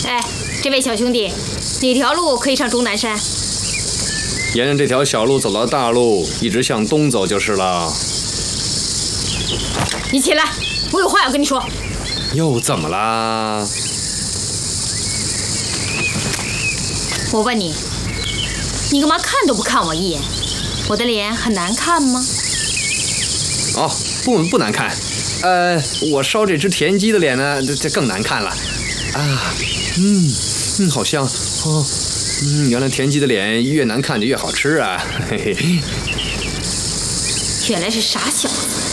哎，这位小兄弟，哪条路可以上终南山？ 沿着这条小路走到大路，一直向东走就是了。 你起来，我有话要跟你说。 又怎么啦？ 我问你，你干嘛看都不看我一眼？我的脸很难看吗？ 哦，不难看。我烧这只田鸡的脸呢，这更难看了。啊，好像哦，原来田鸡的脸越难看就越好吃啊，嘿嘿。 原来是傻小子。